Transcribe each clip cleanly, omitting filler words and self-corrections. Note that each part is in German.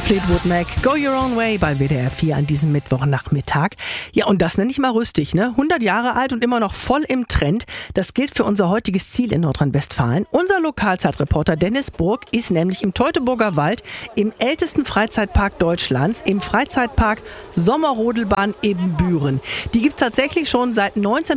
Fleetwood Mac, Go Your Own Way bei WDR 4 an diesem Mittwochnachmittag. Ja, und das nenne ich mal rüstig, ne? 100 Jahre alt und immer noch voll im Trend. Das gilt für unser heutiges Ziel in Nordrhein-Westfalen. Unser Lokalzeitreporter Dennis Burg ist nämlich im Teutoburger Wald, im ältesten Freizeitpark Deutschlands, im Freizeitpark Sommerrodelbahn Ebenbüren. Die gibt's tatsächlich schon seit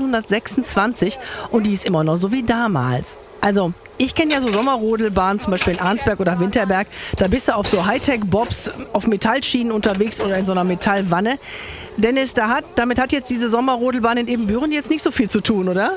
1926 und die ist immer noch so wie damals. Also, ich kenne ja so Sommerrodelbahnen, zum Beispiel in Arnsberg oder Winterberg. Da bist du auf so Hightech-Bobs auf Metallschienen unterwegs oder in so einer Metallwanne. Dennis, damit hat jetzt diese Sommerrodelbahn in Ebenbüren jetzt nicht so viel zu tun, oder?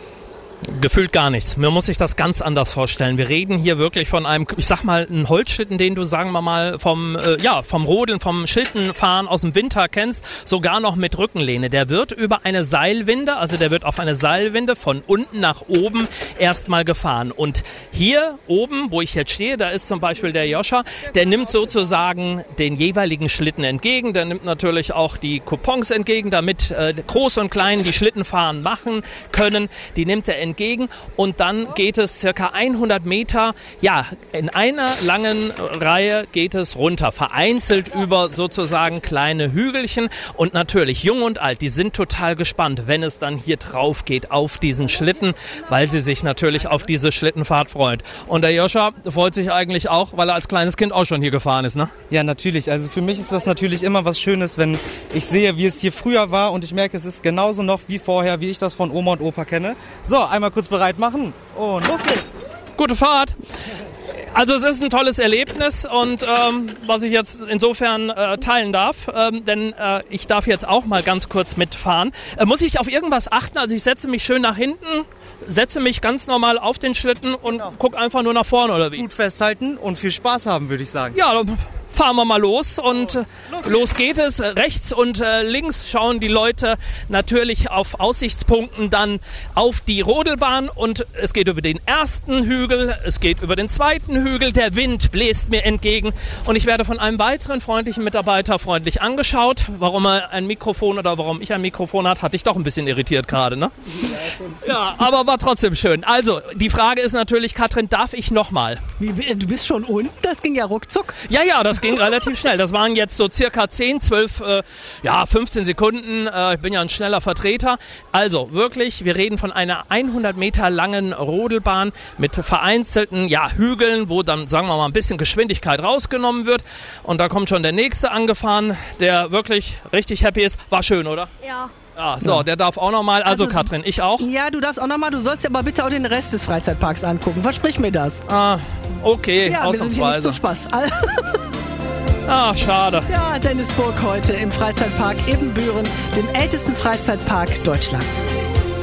Gefühlt gar nichts. Man muss sich das ganz anders vorstellen. Wir reden hier wirklich von einem, ich sag mal, einen Holzschlitten, den du, sagen wir mal, vom Rodeln, vom Schlittenfahren aus dem Winter kennst, sogar noch mit Rückenlehne. Der wird über eine Seilwinde, also der wird auf eine Seilwinde von unten nach oben erstmal gefahren. Und hier oben, wo ich jetzt stehe, da ist zum Beispiel der Joscha, der nimmt sozusagen den jeweiligen Schlitten entgegen. Der nimmt natürlich auch die Coupons entgegen, damit Groß und Klein die Schlittenfahren machen können. Die nimmt er entgegen und dann geht es circa 100 Meter, ja, in einer langen Reihe geht es runter, vereinzelt über sozusagen kleine Hügelchen und natürlich jung und alt, die sind total gespannt, wenn es dann hier drauf geht auf diesen Schlitten, weil sie sich natürlich auf diese Schlittenfahrt freut. Und der Joscha freut sich eigentlich auch, weil er als kleines Kind auch schon hier gefahren ist, ne? Ja, natürlich. Also für mich ist das natürlich immer was Schönes, wenn ich sehe, wie es hier früher war und ich merke, es ist genauso noch wie vorher, wie ich das von Oma und Opa kenne. So, einmal kurz bereit machen und los geht's. Gute Fahrt. Also es ist ein tolles Erlebnis und was ich jetzt insofern teilen darf, denn ich darf jetzt auch mal ganz kurz mitfahren. Muss ich auf irgendwas achten? Also ich setze mich schön nach hinten, setze mich ganz normal auf den Schlitten und gucke einfach nur nach vorne oder wie? Gut festhalten und viel Spaß haben, würde ich sagen. Ja, fahren wir mal los und los geht es. Rechts und links schauen die Leute natürlich auf Aussichtspunkten dann auf die Rodelbahn und es geht über den ersten Hügel, es geht über den zweiten Hügel, der Wind bläst mir entgegen und ich werde von einem weiteren freundlichen Mitarbeiter freundlich angeschaut. Warum er ein Mikrofon oder warum ich ein Mikrofon hatte ich doch ein bisschen irritiert gerade, ne? Ja, aber war trotzdem schön. Also, die Frage ist natürlich, Katrin, darf ich nochmal? Du bist schon unten? Das ging ja ruckzuck. Ja, das ging relativ schnell. Das waren jetzt so circa 10, 12, 15 Sekunden. Ich bin ja ein schneller Vertreter. Also wirklich, wir reden von einer 100 Meter langen Rodelbahn mit vereinzelten Hügeln, wo dann, sagen wir mal, ein bisschen Geschwindigkeit rausgenommen wird. Und da kommt schon der Nächste angefahren, der wirklich richtig happy ist. War schön, oder? Ja. Ja, so, der darf auch nochmal. Also Katrin, ich auch? Ja, du darfst auch nochmal. Du sollst dir aber bitte auch den Rest des Freizeitparks angucken. Versprich mir das. Okay, ja, ausnahmsweise. Wir sind hier nicht zum Spaß. Schade. Ja, Dennis Burg heute im Freizeitpark Ebenbüren, dem ältesten Freizeitpark Deutschlands.